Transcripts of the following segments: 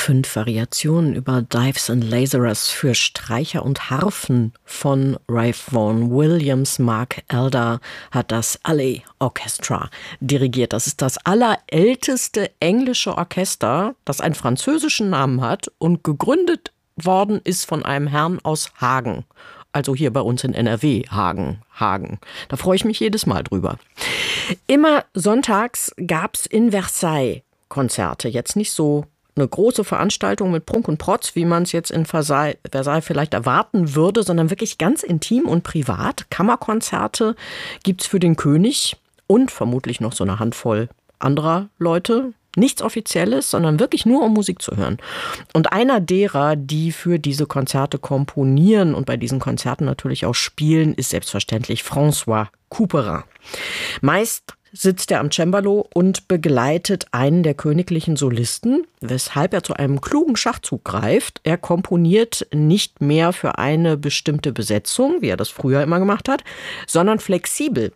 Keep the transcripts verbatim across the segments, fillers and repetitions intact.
Fünf Variationen über Dives and Lazarus für Streicher und Harfen von Ralph Vaughan Williams. Mark Elder hat das Alley Orchestra dirigiert. Das ist das allerälteste englische Orchester, das einen französischen Namen hat und gegründet worden ist von einem Herrn aus Hagen. Also hier bei uns in N R W, Hagen, Hagen. Da freue ich mich jedes Mal drüber. Immer sonntags gab es in Versailles Konzerte. Jetzt nicht so eine große Veranstaltung mit Prunk und Protz, wie man es jetzt in Versailles, Versailles vielleicht erwarten würde, sondern wirklich ganz intim und privat. Kammerkonzerte gibt es für den König und vermutlich noch so eine Handvoll anderer Leute. Nichts Offizielles, sondern wirklich nur, um Musik zu hören. Und einer derer, die für diese Konzerte komponieren und bei diesen Konzerten natürlich auch spielen, ist selbstverständlich François Couperin. Meist sitzt er am Cembalo und begleitet einen der königlichen Solisten, weshalb er zu einem klugen Schachzug greift. Er komponiert nicht mehr für eine bestimmte Besetzung, wie er das früher immer gemacht hat, sondern flexibel.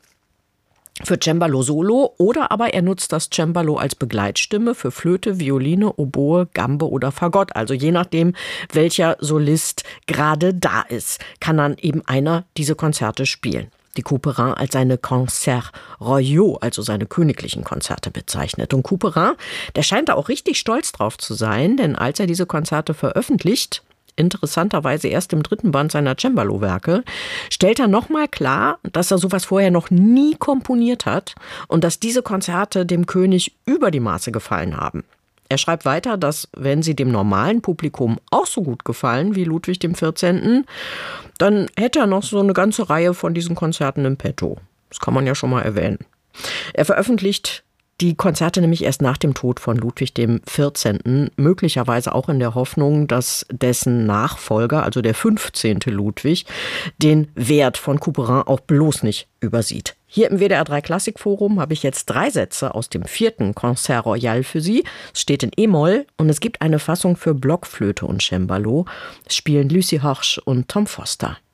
Für Cembalo Solo oder aber er nutzt das Cembalo als Begleitstimme für Flöte, Violine, Oboe, Gambe oder Fagott. Also je nachdem, welcher Solist gerade da ist, kann dann eben einer diese Konzerte spielen. Die Couperin als seine Concerts Royaux, also seine königlichen Konzerte bezeichnet. Und Couperin, der scheint da auch richtig stolz drauf zu sein, denn als er diese Konzerte veröffentlicht, interessanterweise erst im dritten Band seiner Cembalo-Werke, stellt er nochmal klar, dass er sowas vorher noch nie komponiert hat und dass diese Konzerte dem König über die Maße gefallen haben. Er schreibt weiter, dass, wenn sie dem normalen Publikum auch so gut gefallen wie Ludwig dem vierzehnten, dann hätte er noch so eine ganze Reihe von diesen Konzerten im Petto. Das kann man ja schon mal erwähnen. Er veröffentlicht die Konzerte nämlich erst nach dem Tod von Ludwig dem vierzehnten, möglicherweise auch in der Hoffnung, dass dessen Nachfolger, also der fünfzehnte Ludwig, den Wert von Couperin auch bloß nicht übersieht. Hier im W D R drei Klassikforum habe ich jetzt drei Sätze aus dem vierten Concert Royal für Sie. Es steht in E-Moll und es gibt eine Fassung für Blockflöte und Cembalo. Es spielen Lucy Horch und Tom Foster.